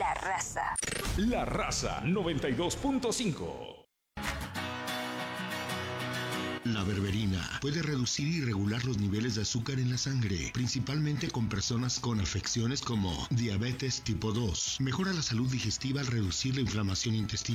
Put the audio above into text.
La Raza. La Raza 92.5. La berberina puede reducir y regular los niveles de azúcar en la sangre, principalmente con personas con afecciones como diabetes tipo 2. Mejora la salud digestiva al reducir la inflamación intestinal.